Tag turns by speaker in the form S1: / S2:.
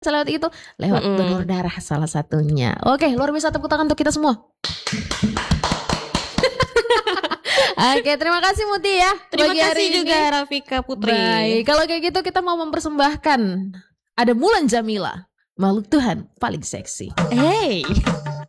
S1: lewat itu, lewat donor darah salah satunya. Oke, luar biasa, tepuk tangan untuk kita semua. Oke, terima kasih Muti ya.
S2: Terima kasih juga Rafika Putri.
S1: Baik, kalau kayak gitu kita mau mempersembahkan ada Mulan Jamila, makhluk Tuhan paling seksi.
S2: Hey.